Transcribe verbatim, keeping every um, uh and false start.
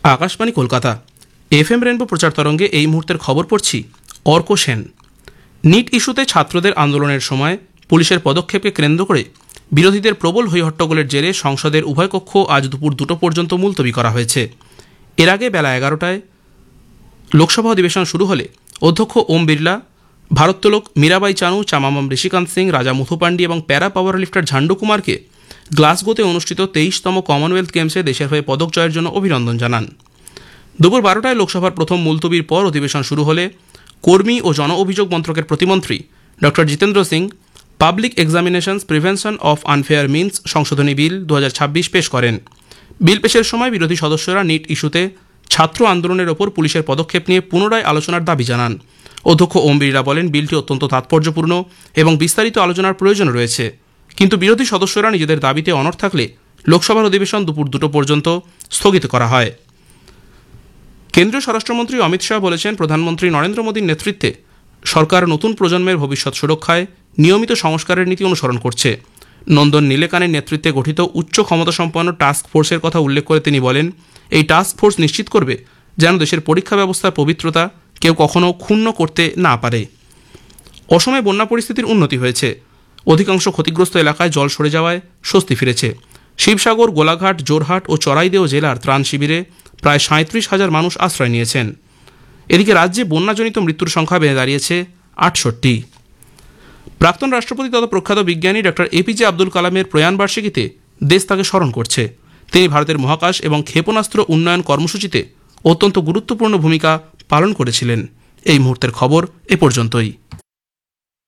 Akashvani Kolkata F M rainbow প্রচার তরঙ্গে এই মুহূর্তের খবর পড়ছি অর্ক সেন। নিট ইস্যুতে ছাত্রদের আন্দোলনের সময় পুলিশের পদক্ষেপকে কেন্দ্র করে বিরোধীদের প্রবল হইহট্টগোলের জেরে সংসদের উভয় কক্ষ আজ দুপুর দুটো পর্যন্ত মুলতবি করা হয়েছে। এর আগে বেলা এগারোটায় লোকসভা অধিবেশন শুরু হলে অধ্যক্ষ ওম বিড়লা, ভারোত্তোলক মীরাবাই চানু, চামামাম ঋষিকান্ত সিং, রাজা মুথুপান্ডি এবং প্যারা পাওয়ার লিফটার ঝান্ডু কুমারকে গ্লাসগোতে অনুষ্ঠিত তেইশতম কমনওয়েলথ গেমসে দেশের হয়ে পদক জয়ের জন্য অভিনন্দন জানান। দুপুর বারোটায় লোকসভার প্রথম মুলতবির পর অধিবেশন শুরু হলে কর্মী ও জন অভিযোগ মন্ত্রকের প্রতিমন্ত্রী doctor Jitendra Singh public examinations prevention of unfair means সংশোধনী বিল দু হাজার ছাব্বিশ পেশ করেন। বিল পেশের সময় বিরোধী সদস্যরা নিট ইস্যুতে ছাত্র আন্দোলনের ওপর পুলিশের পদক্ষেপ নিয়ে পুনরায় আলোচনার দাবি জানান। অধ্যক্ষ ওম বিড়লা বলেন, বিলটি অত্যন্ত তাৎপর্যপূর্ণ এবং বিস্তারিত আলোচনার প্রয়োজন রয়েছে, কিন্তু বিরোধী সদস্যরা নিজেদের দাবিতে অনড় থাকলে লোকসভার অধিবেশন দুপুর দুটো পর্যন্ত স্থগিত করা হয়। কেন্দ্রীয় স্বরাষ্ট্রমন্ত্রী অমিত শাহ বলেছেন, প্রধানমন্ত্রী নরেন্দ্র মোদীর নেতৃত্বে সরকার নতুন প্রজন্মের ভবিষ্যৎ সুরক্ষায় নিয়মিত সংস্কারের নীতি অনুসরণ করছে। নন্দন নীলেকানের নেতৃত্বে গঠিত উচ্চ ক্ষমতাসম্পন্ন টাস্ক ফোর্সের কথা উল্লেখ করে তিনি বলেন, এই টাস্ক ফোর্স নিশ্চিত করবে যেন দেশের পরীক্ষা ব্যবস্থার পবিত্রতা কেউ কখনো ক্ষুণ্ণ করতে না পারে। অসমে বন্যা পরিস্থিতির উন্নতি হয়েছে। অধিকাংশ ক্ষতিগ্রস্ত এলাকায় জল সরে যাওয়ায় স্বস্তি ফিরেছে। শিবসাগর, গোলাঘাট, জোরহাট ও চড়াইদেও জেলার ত্রাণ শিবিরে প্রায় সাঁত্রিশ হাজার মানুষ আশ্রয় নিয়েছেন। এদিকে রাজ্যে বন্যাজনিত মৃত্যুর সংখ্যা বেড়ে দাঁড়িয়েছে আটষট্টি। প্রাক্তন রাষ্ট্রপতি তথা প্রখ্যাত বিজ্ঞানী ডক্টর এপিজে আব্দুল কালামের প্রয়াণবার্ষিকীতে দেশ তাকে স্মরণ করছে। তিনি ভারতের মহাকাশ এবং ক্ষেপণাস্ত্র উন্নয়ন কর্মসূচিতে অত্যন্ত গুরুত্বপূর্ণ ভূমিকা পালন করেছিলেন। এই মুহূর্তের খবর এ পর্যন্তই।